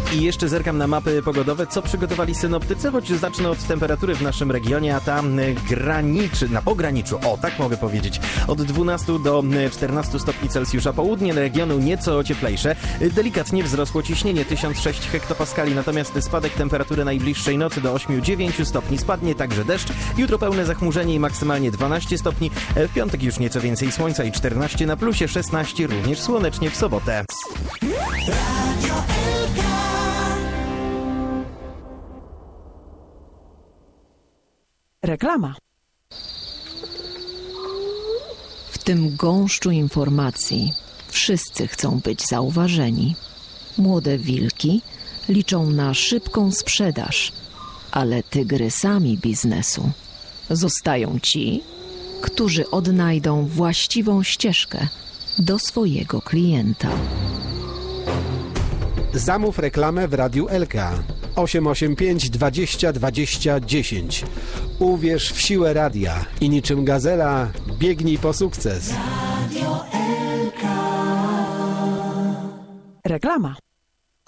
I jeszcze zerkam na mapy pogodowe, co przygotowali synoptycy, choć zacznę od temperatury w naszym regionie, a ta graniczy, na pograniczu, o tak mogę powiedzieć, od 12 do 14 stopni Celsjusza. Południe regionu nieco cieplejsze, delikatnie wzrosło ciśnienie 1006 hektopaskali, natomiast spadek temperatury najbliższej nocy do 8-9 stopni, spadnie także deszcz, jutro pełne zachmurzenie i maksymalnie 12 stopni, w piątek już nieco więcej słońca i 14 na plusie, 16 również słonecznie w sobotę. Reklama. W tym gąszczu informacji wszyscy chcą być zauważeni. Młode wilki liczą na szybką sprzedaż, ale tygrysami biznesu zostają ci, którzy odnajdą właściwą ścieżkę do swojego klienta. Zamów reklamę w Radiu Elka. 885 20 20 10. Uwierz w siłę radia i niczym gazela biegnij po sukces. Reklama.